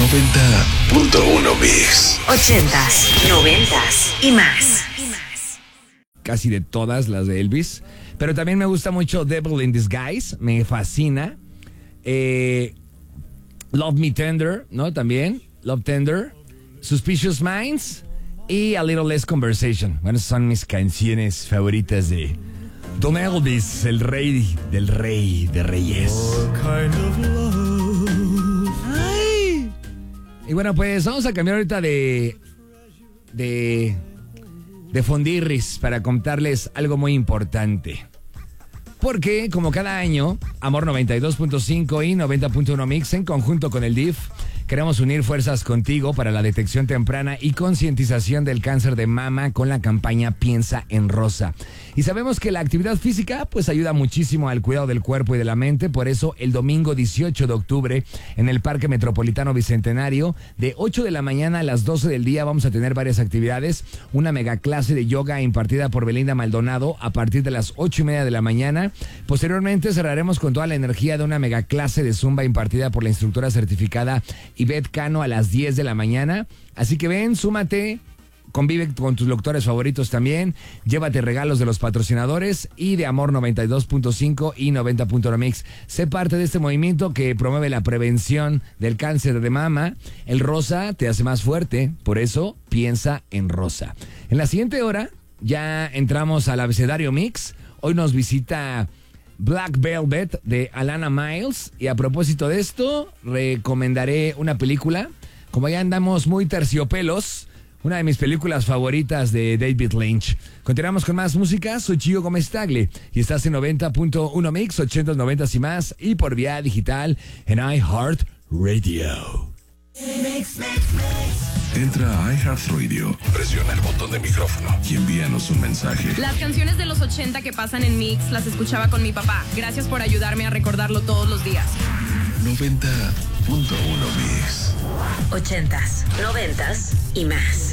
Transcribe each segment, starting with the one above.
90.1 Mix. 80s, 90s y más. Casi de todas las de Elvis. Pero también me gusta mucho Devil in Disguise. Me fascina. Love Me Tender, ¿no? También. Love Tender. Suspicious Minds. Y A Little Less Conversation. Bueno, son mis canciones favoritas de Don Elvis, el rey del rey de reyes. Ay. Y bueno, pues vamos a cambiar ahorita de fondirris para contarles algo muy importante. Porque, como cada año, Amor 92.5 y 90.1 Mix, en conjunto con el DIF, queremos unir fuerzas contigo para la detección temprana y concientización del cáncer de mama con la campaña Piensa en Rosa. Y sabemos que la actividad física pues ayuda muchísimo al cuidado del cuerpo y de la mente. Por eso el domingo 18 de octubre en el Parque Metropolitano Bicentenario, de 8 de la mañana a las 12 del día, vamos a tener varias actividades. Una mega clase de yoga impartida por Belinda Maldonado a partir de las 8:30 de la mañana. Posteriormente cerraremos con toda la energía de una mega clase de zumba impartida por la instructora certificada Ivette Cano a las 10 de la mañana. Así que ven, súmate. Convive con tus locutores favoritos también. Llévate regalos de los patrocinadores y de Amor 92.5 y 90.1 Mix. Sé parte de este movimiento que promueve la prevención del cáncer de mama. El rosa te hace más fuerte, por eso piensa en rosa. En la siguiente hora ya entramos al abecedario Mix. Hoy nos visita Black Velvet de Alana Miles. Y a propósito de esto, recomendaré una película. Como ya andamos muy terciopelos, una de mis películas favoritas de David Lynch. Continuamos con más música. Soy Chío Gómez Tagle y estás en 90.1 Mix, 80s, 90s y más, y por vía digital en iHeartRadio. Entra a iHeartRadio, presiona el botón de micrófono y envíanos un mensaje. Las canciones de los 80 que pasan en Mix las escuchaba con mi papá. Gracias por ayudarme a recordarlo todos los días. 90.1 Mix. 80s, 90s y más.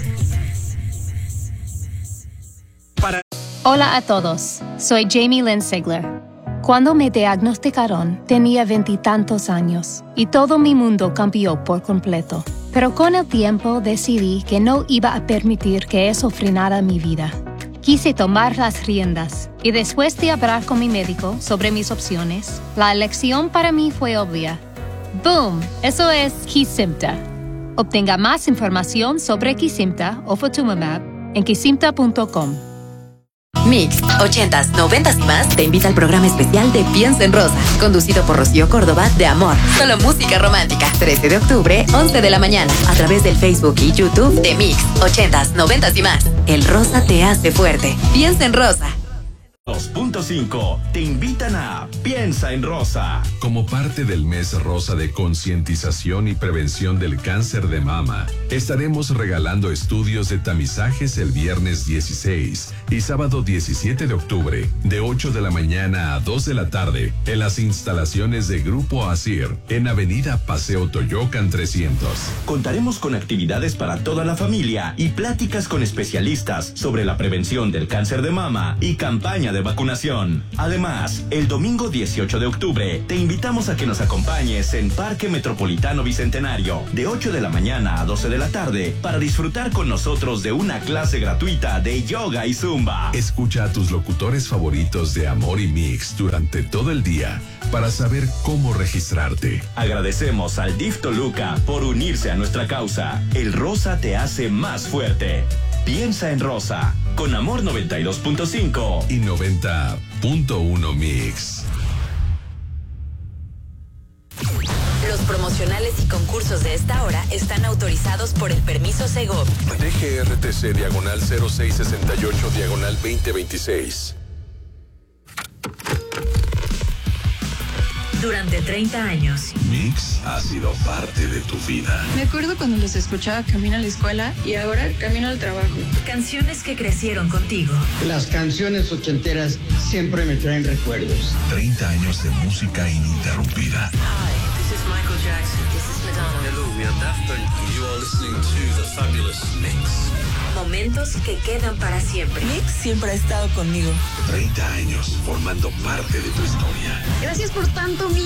Hola a todos, soy Jamie Lynn Sigler. Cuando me diagnosticaron, tenía 20 y tantos años y todo mi mundo cambió por completo. Pero con el tiempo decidí que no iba a permitir que eso frenara mi vida. Quise tomar las riendas y después de hablar con mi médico sobre mis opciones, la elección para mí fue obvia. ¡Boom! Eso es Kesimpta. Obtenga más información sobre Kesimpta o Ofatumumab en kesimpta.com. Mix, 80s, 90s y más te invita al programa especial de Piensa en Rosa, conducido por Rocío Córdoba de Amor. Solo música romántica. 13 de octubre, 11 de la mañana, a través del Facebook y YouTube de Mix, 80s, 90s y más. El rosa te hace fuerte. Piensa en Rosa. 2.5 te invitan a Piensa en Rosa. Como parte del mes rosa de concientización y prevención del cáncer de mama, estaremos regalando estudios de tamizajes el viernes 16 y sábado 17 de octubre, de 8 de la mañana a 2 de la tarde, en las instalaciones de Grupo Asir, en Avenida Paseo Toyocan 300. Contaremos con actividades para toda la familia y pláticas con especialistas sobre la prevención del cáncer de mama y campaña de vacunación. Además, el domingo 18 de octubre te invitamos a que nos acompañes en Parque Metropolitano Bicentenario de 8 de la mañana a 12 de la tarde para disfrutar con nosotros de una clase gratuita de yoga y zumba. Escucha a tus locutores favoritos de Amor y Mix durante todo el día para saber cómo registrarte. Agradecemos al DIF Toluca por unirse a nuestra causa. El rosa te hace más fuerte. Piensa en Rosa, con Amor 92.5 y 90.1 Mix. Los promocionales y concursos de esta hora están autorizados por el permiso Segov. DGRTC/0668/2026. Durante 30 años. Mix ha sido parte de tu vida. Me acuerdo cuando los escuchaba camino a la escuela y ahora camino al trabajo. Canciones que crecieron contigo. Las canciones ochenteras siempre me traen recuerdos. 30 años de música ininterrumpida. Hi, this is Michael Jackson. This is Madonna. Hello, we are Daft Punk and you are listening to The Fabulous Mix. Momentos que quedan para siempre. Mix siempre ha estado conmigo. 30 años formando parte de tu historia. Gracias por tanto,